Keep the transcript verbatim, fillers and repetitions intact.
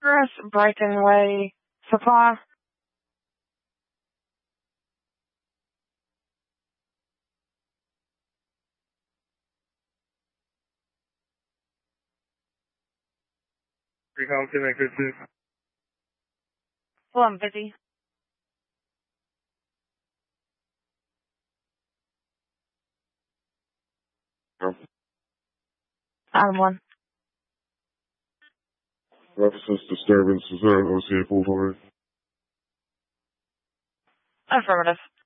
Progress, Brighton Way, Supply. Recall ten fifteen. Well, I'm busy. No. I'm one. Reference disturbance, is there an O C A full time? Affirmative.